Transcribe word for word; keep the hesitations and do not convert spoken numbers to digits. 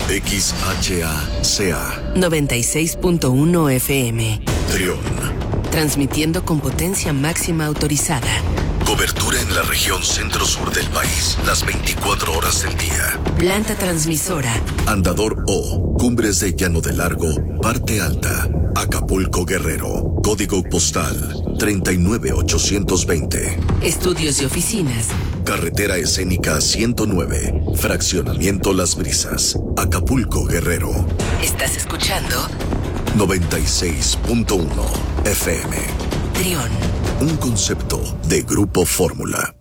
X H A C A noventa y seis punto uno F M. Trión. Transmitiendo con potencia máxima autorizada. Cobertura en la región centro-sur del país, las veinticuatro horas del día. Planta transmisora. Andador O, Cumbres de Llano de Largo, Parte Alta, Acapulco, Guerrero. Código postal treinta y nueve ochocientos veinte. Estudios y oficinas. Carretera escénica ciento nueve, Fraccionamiento Las Brisas, Acapulco, Guerrero. ¿Estás escuchando? noventa y seis punto uno F M. Trión. Un concepto de Grupo Fórmula.